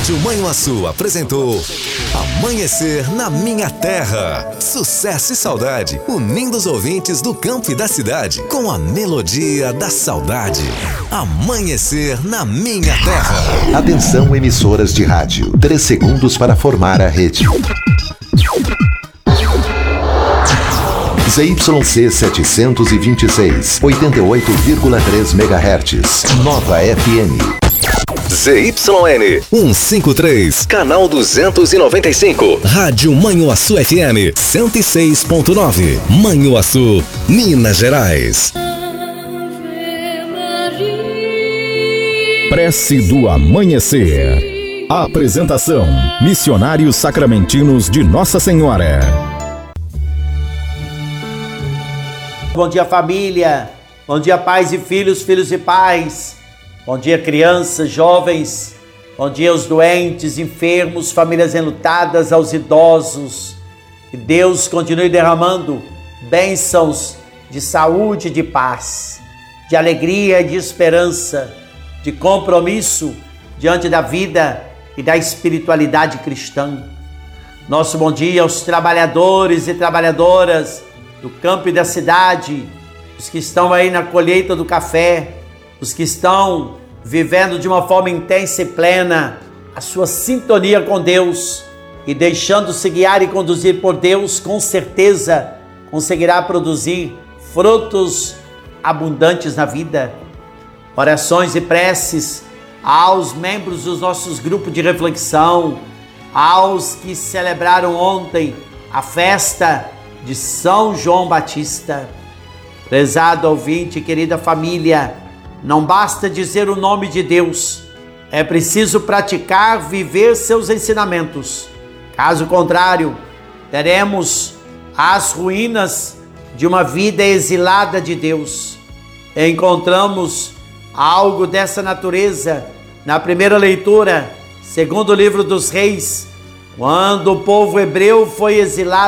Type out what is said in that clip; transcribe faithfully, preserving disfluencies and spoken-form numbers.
Rádio Manhuaçu apresentou Amanhecer na Minha Terra. Sucesso e saudade, unindo os ouvintes do campo e da cidade com a melodia da saudade. Amanhecer na Minha Terra. Atenção, emissoras de rádio. Três segundos para formar a rede. Z Y C setecentos e vinte e seis, oitenta e oito vírgula três megahertz. Nova F M. Z Y N cento e cinquenta e três, canal duzentos e noventa e cinco. Rádio Manhuaçu F M cento e seis ponto nove. Manhuaçu, Minas Gerais. Prece do Amanhecer. Apresentação: Missionários Sacramentinos de Nossa Senhora. Bom dia, família. Bom dia, pais e filhos, filhos e pais. Bom dia, crianças, jovens. Bom dia aos doentes, enfermos, famílias enlutadas, aos idosos. Que Deus continue derramando bênçãos de saúde, de paz, de alegria e de esperança, de compromisso diante da vida e da espiritualidade cristã. Nosso bom dia aos trabalhadores e trabalhadoras do campo e da cidade, os que estão aí na colheita do café, os que estão vivendo de uma forma intensa e plena a sua sintonia com Deus e deixando-se guiar e conduzir por Deus, com certeza conseguirá produzir frutos abundantes na vida. Orações e preces aos membros dos nossos grupos de reflexão, aos que celebraram ontem a festa de São João Batista. Prezado ouvinte, querida família, não basta dizer o nome de Deus, é preciso praticar, viver seus ensinamentos. Caso contrário, teremos as ruínas de uma vida exilada de Deus. Encontramos algo dessa natureza na primeira leitura, segundo o livro dos Reis, quando o povo hebreu foi exilado